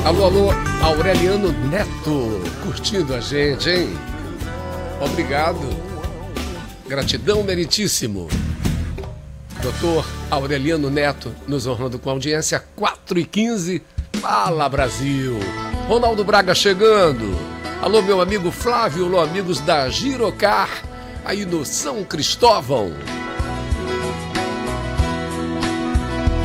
Alô, alô, Aureliano Neto, curtindo a gente, hein? Obrigado. Gratidão meritíssimo. Doutor Aureliano Neto nos honrando com audiência 4h15. Fala, Brasil. Ronaldo Braga chegando. Alô, meu amigo Flávio, alô, amigos da Girocar, aí no São Cristóvão.